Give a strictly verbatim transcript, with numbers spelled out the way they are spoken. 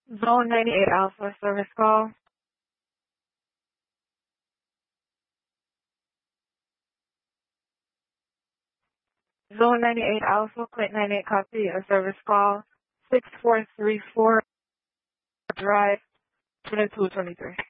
Zone ninety-eight Alpha service call. Zone ninety-eight Alpha, Clint ninety-eight copy, a service call. six four three four Drive, twenty-two twenty-three.